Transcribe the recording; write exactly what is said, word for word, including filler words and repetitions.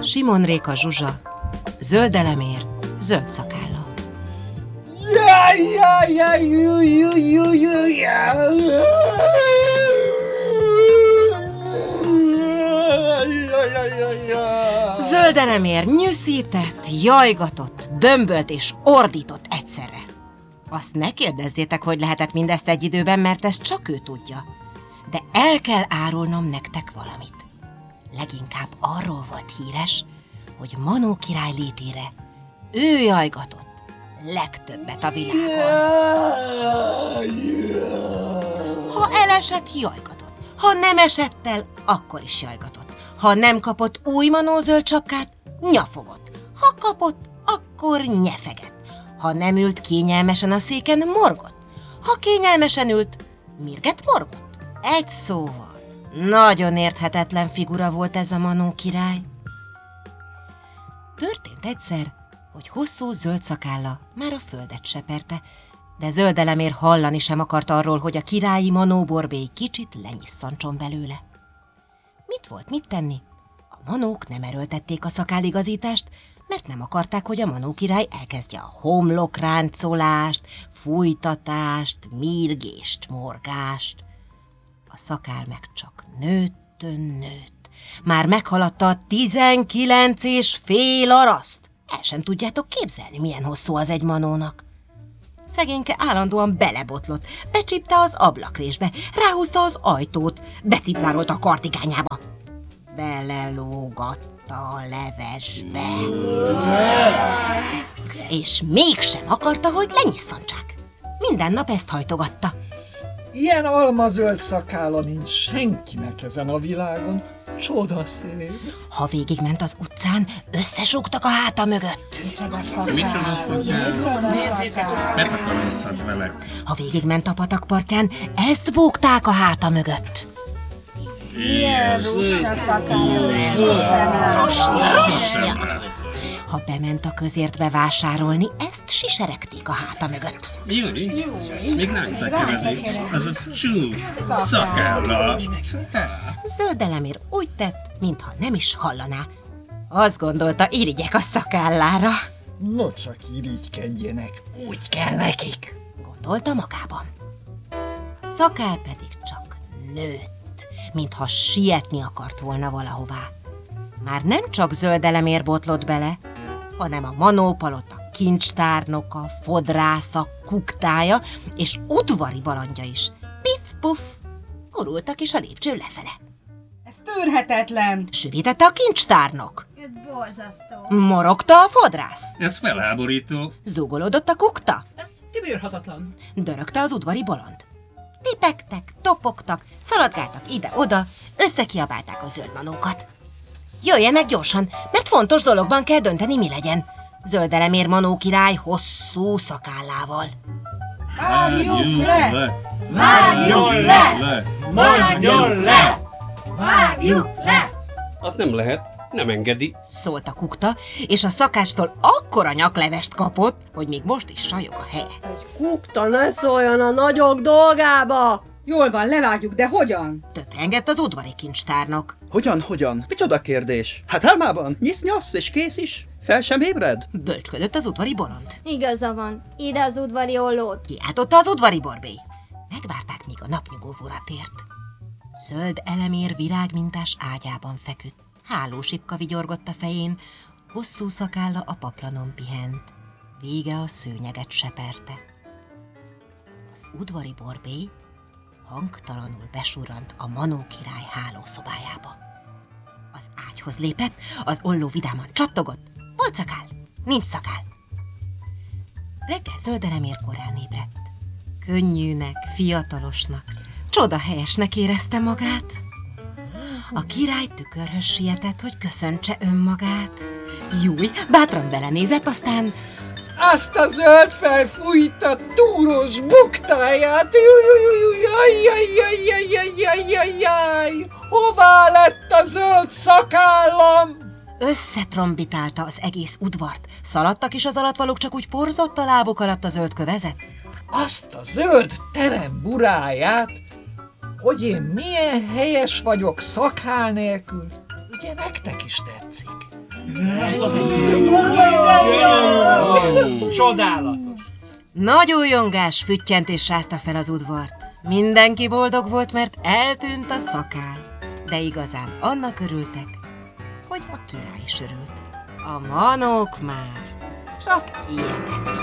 Simon Réka Zsuzsa, Zöld Elemér, Zöld Szakálla. Jaj, jaj, jaj, jaj, jaj, jaj, jaj. Zöld Elemér nyűszített, jajgatott, bömbölt és ordított egyszerre. Azt ne kérdezzétek, hogy lehetett mindezt egy időben, mert ezt csak ő tudja. De el kell árulnom nektek valamit. Leginkább arról volt híres, hogy Manó király létére ő jajgatott legtöbbet a világon. Ha elesett, jajgatott. Ha nem esett el, akkor is jajgatott. Ha nem kapott új Manó zöld sapkát, nyafogott. Ha kapott, akkor nyefegett. Ha nem ült kényelmesen a széken, morgott. Ha kényelmesen ült, mirget morgott. Egy szóval, nagyon érthetetlen figura volt ez a Manó király. Történt egyszer, hogy hosszú zöld szakálla már a földet seperte, de Zöld Elemér hallani sem akart arról, hogy a királyi Manó borbély kicsit lenyisszantson belőle. Mit volt mit tenni? A manók nem erőltették a szakálligazítást, mert nem akarták, hogy a Manó király elkezdje a homlokráncolást, fújtatást, mírgést, morgást. A szakál meg csak nőttön nőtt. Már meghaladta a tizenkilenc és fél araszt. El sem tudjátok képzelni, milyen hosszú az egy manónak. Szegényke állandóan belebotlott, becsípte az ablakrésbe, ráhúzta az ajtót, becipzárolta a kartigányába. Belelógatta a levesbe. És mégsem akarta, hogy lenyisszantsák. Minden nap ezt hajtogatta. Ilyen almazöld szakálla nincs senkinek ezen a világon. Csodaszép. Ha végigment az utcán, összesúgtak a háta mögött. Megakarozzad vele. Ha végigment a patakpartján, ezt bógták a háta mögött. Ilyen rúsa szakálla. Ha bement a közértbe vásárolni, ezt siseregték a háta mögött. Júli, még ránta kevedik. Az a csú szakálla. Zöld Elemér úgy tett, mintha nem is hallaná. Azt gondolta, irigyek a szakállára. No csak irigykedjenek, úgy kell nekik. Gondolta magában. A szakál pedig csak nőtt, mintha sietni akart volna valahová. Már nem csak Zöld Elemér botlott bele, hanem a Manó palota kincstárnoka, fodrásza, kuktája és udvari balandja is. Piff-puff, gurultak is a lépcsőn lefele. Ez tűrhetetlen! Süvítette a kincstárnok. Ez borzasztó. Morogta a fodrász. Ez felháborító. Zúgolódott a kukta. Ez kibírhatatlan. Dörögte az udvari bolond. Tipegtek, topogtak, szaladgáltak ide-oda, összekiabálták a zöld manókat. Jöjjenek gyorsan, mert fontos dologban kell dönteni, mi legyen. Zöld Elemér Manó király hosszú szakállával. Vágjuk le! Vágjuk le! Mondjon le! Vágjuk le! Az nem lehet, nem engedi. Szólt a kukta, és a szakástól akkora nyaklevest kapott, hogy még most is sajog a helye. Kukta, ne szóljon a nagyok dolgába! Jól van, levágjuk, de hogyan? Töprengett az udvari kincstárnok. Hogyan, hogyan? Micsoda kérdés? Hát álmában nyisz-nyasz és kész is. Fel sem ébred? Bölcsködött az udvari bolond. Igaza van. Ide az udvari ollót. Kiáltotta az udvari borbély. Megvárták, míg a napnyugóvóra tért. Zöld Elemér virágmintás ágyában feküdt. Hálósipka vigyorgott a fején, hosszú szakálla a paplanon pihent. Vége a szőnyeget seperte. Az udvari borbély hangtalanul besurrant a Manó király hálószobájába. Az ágyhoz lépett, az olló vidáman csattogott. Volt szakál, nincs szakál. Reggel Zöld Elemér korán ébredt. Könnyűnek, fiatalosnak, csodahelyesnek érezte magát. A király tükörhöz sietett, hogy köszöntse önmagát. Júj, bátran belenézett, aztán... Azt a zöld felfújta túros buktáját! Jaj-jaj-jaj-jaj-jaj-jaj-jaj! Hová lett a zöld szakállam? Összetrombitálta az egész udvart. Szaladtak is az alattvalók, csak úgy porzott a lábuk alatt a zöld kövezet. Azt a zöld terem buráját, hogy én milyen helyes vagyok szakál nélkül. Ugye nektek is tetszik? Csodálatos! Nagy újongás, füttyentés rázta fel az udvart. Mindenki boldog volt, mert eltűnt a szakál. De igazán annak örültek, hogy a király is örült. A manók már csak ilyenek.